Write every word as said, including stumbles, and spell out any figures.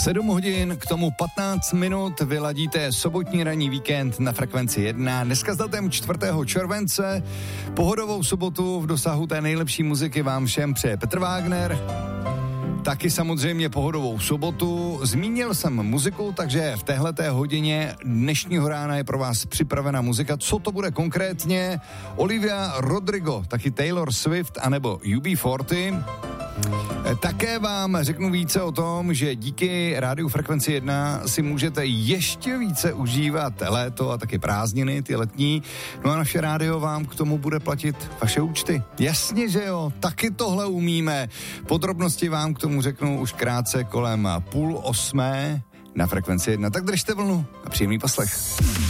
sedm hodin, k tomu patnáct minut, vyladíte sobotní ranní víkend na Frekvenci jedna. Dneska s datem čtvrtého července, pohodovou sobotu v dosahu té nejlepší muziky vám všem přeje Petr Wagner. Taky samozřejmě pohodovou sobotu. Zmínil jsem muziku, takže v téhleté hodině dnešního rána je pro vás připravena muzika. Co to bude konkrétně? Olivia Rodrigo, taky Taylor Swift anebo U B čtyřicet. Také vám řeknu více o tom, že díky rádiu Frekvenci jedna si můžete ještě více užívat léto a taky prázdniny, ty letní. No a naše rádio vám k tomu bude platit vaše účty. Jasně, že jo, taky tohle umíme. Podrobnosti vám k tomu řeknu už krátce kolem půl osmé na Frekvenci jedna. Tak držte vlnu a příjemný poslech.